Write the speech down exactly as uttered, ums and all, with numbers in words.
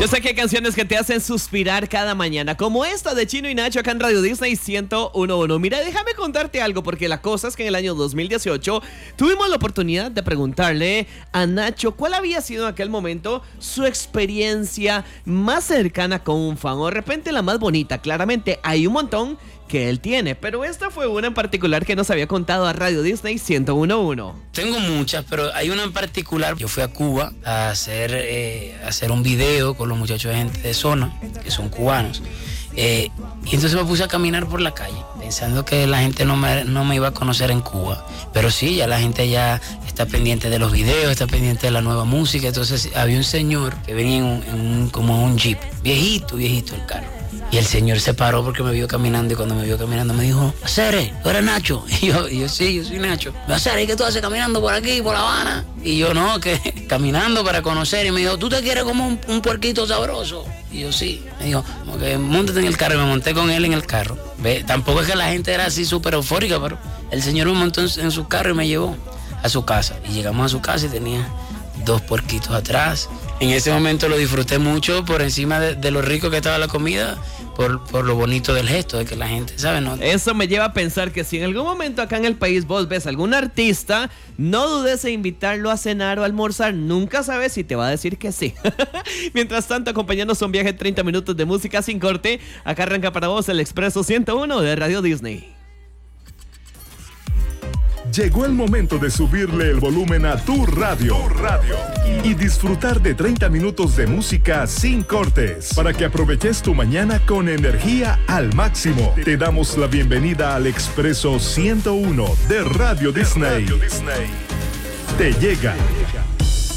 Yo sé que hay canciones que te hacen suspirar cada mañana, como esta de Chino y Nacho acá en Radio Disney ciento uno punto uno. Mira, déjame contarte algo, porque la cosa es que en el año dos mil dieciocho tuvimos la oportunidad de preguntarle a Nacho cuál había sido en aquel momento su experiencia más cercana con un fan, o de repente la más bonita. Claramente hay un montón que él tiene, pero esta fue una en particular que nos había contado a Radio Disney ciento uno punto uno. Tengo muchas, pero hay una en particular. Yo fui a Cuba a hacer, eh, a hacer un video con los muchachos de gente de zona, que son cubanos. Eh, y entonces me puse a caminar por la calle, pensando que la gente no me, no me iba a conocer en Cuba. Pero sí, ya la gente ya está pendiente de los videos, está pendiente de la nueva música. Entonces había un señor que venía en un, en un, como un jeep, viejito, viejito el carro. Y el señor se paró porque me vio caminando, y cuando me vio caminando me dijo: Acere, ¿tú eres Nacho? Y yo, y yo sí, yo soy Nacho. Acere, ¿qué tú haces caminando por aquí, por La Habana? Y yo, no, que caminando para conocer. Y me dijo: ¿tú te quieres como un, un puerquito sabroso? Y yo, sí. Me dijo, como que móntate en el carro. Y me monté con él en el carro. Ve, tampoco es que la gente era así súper eufórica, pero el señor me montó en, en su carro y me llevó a su casa. Y llegamos a su casa y tenía dos puerquitos atrás. En ese momento lo disfruté mucho por encima de, de lo rico que estaba la comida, por, por lo bonito del gesto, de que la gente, ¿sabe? ¿No? Eso me lleva a pensar que si en algún momento acá en el país vos ves a algún artista, no dudes en invitarlo a cenar o a almorzar. Nunca sabes si te va a decir que sí. Mientras tanto, acompañándonos un viaje de treinta minutos de música sin corte, acá arranca para vos el Expreso ciento uno de Radio Disney. Llegó el momento de subirle el volumen a tu radio, tu radio y disfrutar de treinta minutos de música sin cortes para que aproveches tu mañana con energía al máximo. Te damos la bienvenida al Expreso ciento uno de Radio Disney. Te llega